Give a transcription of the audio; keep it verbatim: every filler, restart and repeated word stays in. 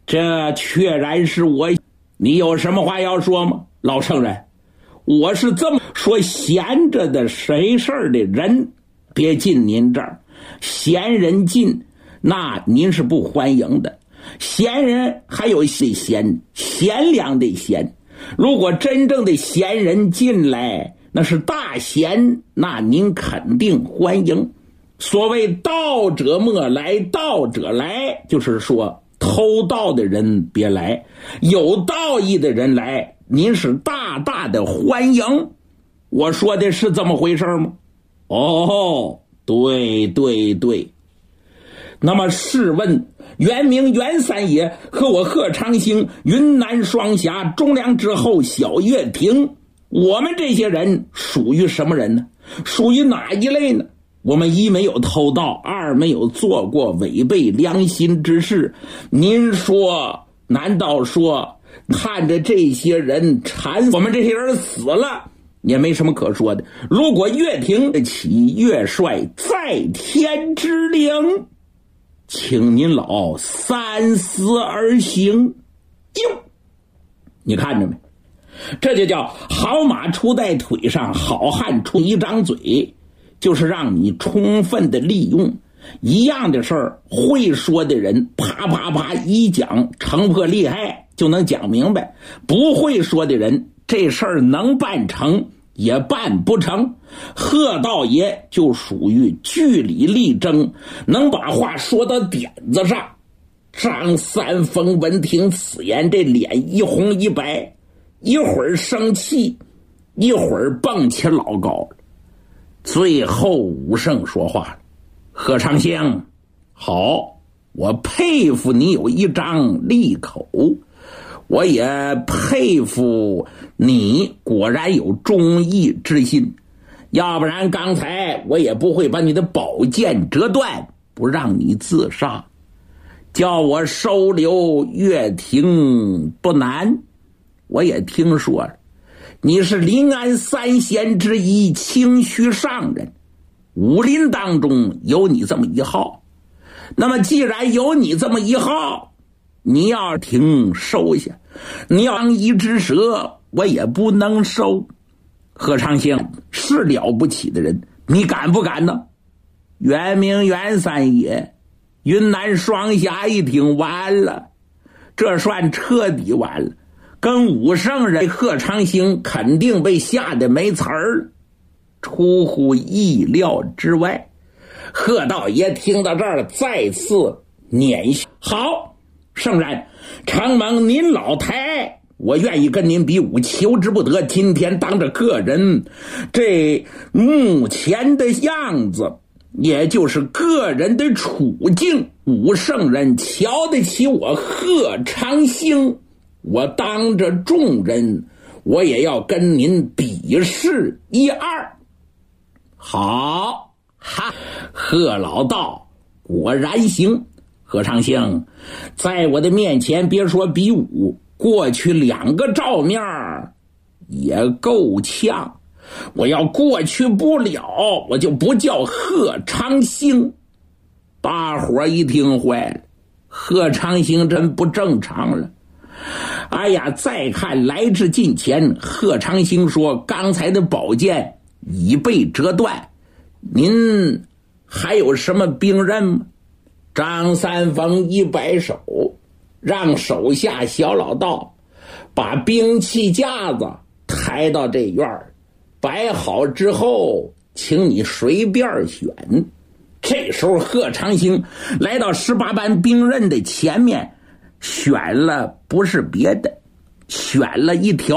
这确然是我。你有什么话要说吗？老圣人，我是这么说，闲着的谁事儿的人别进您这儿，闲人进那您是不欢迎的。闲人还有些闲，贤良的贤，如果真正的闲人进来，那是大贤，那您肯定欢迎。所谓道者莫来，道者来，就是说偷盗的人别来，有道义的人来，您是大大的欢迎。我说的是这么回事吗？哦，对对对。那么试问，原名袁三爷和我贺长兴云南双峡忠良之后小月亭，我们这些人属于什么人呢？属于哪一类呢？我们一没有偷盗，二没有做过违背良心之事。您说，难道说看着这些人缠我们这些人死了也没什么可说的？如果岳亭起岳帅在天之灵，请您老三思而行。哟，你看着没？这就叫好马出在腿上，好汉出一张嘴，就是让你充分的利用。一样的事儿，会说的人啪啪啪一讲，成破厉害就能讲明白；不会说的人，这事儿能办成也办不成。贺道爷就属于据理力争，能把话说到点子上。张三丰闻听此言，这脸一红一白，一会儿生气，一会儿蹦起老高。最后武圣说话了：贺长兴，好，我佩服你有一张利口，我也佩服你果然有忠义之心，要不然刚才我也不会把你的宝剑折断，不让你自杀。叫我收留岳亭不难，我也听说了，你是临安三贤之一，清虚上人，武林当中有你这么一号。那么既然有你这么一号，你要挺收下，你要当一只蛇，我也不能收。贺长兴是了不起的人，你敢不敢呢？原名袁三爷，云南双峡一听完了，这算彻底完了。跟武圣人贺长兴肯定被吓得没词儿，出乎意料之外。贺道爷听到这儿再次捻笑：好，圣人，承蒙您老抬，我愿意跟您比武，求之不得。今天当着个人这目前的样子，也就是个人的处境，武圣人瞧得起我贺长兴，我当着众人，我也要跟您比试一二。好，哈，贺老道果然行。贺长兴，在我的面前别说比武，过去两个照面也够呛。我要过去不了，我就不叫贺长兴。大伙一听坏了，贺长兴真不正常了。哎呀，再看来至近前，贺长兴说：刚才的宝剑已被折断，您还有什么兵刃吗？张三丰一摆手，让手下小老道把兵器架子抬到这院儿，摆好之后请你随便选。这时候贺长兴来到十八般兵刃的前面，选了不是别的，选了一条